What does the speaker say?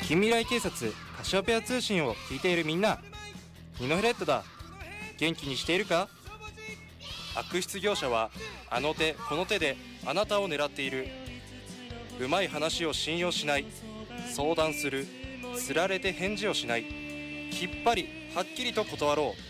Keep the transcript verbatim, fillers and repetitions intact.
近未来警察カシオペア通信を聞いているみんな、ニノフレットだ。元気にしているか？悪質業者はあの手この手であなたを狙っている。うまい話を信用しない、相談する、つられて返事をしない、きっぱりはっきりと断ろう。